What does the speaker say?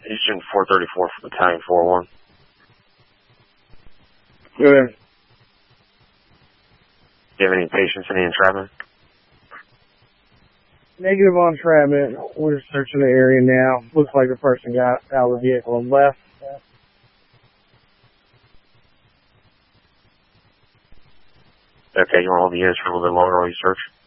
Eastern 434 for Battalion 4-1. Good. Do you have any patients, any entrapment? Negative on entrapment. We're searching the area now. Looks like the person got out of the vehicle and left. Okay, you want to hold the units for a little bit longer while you search?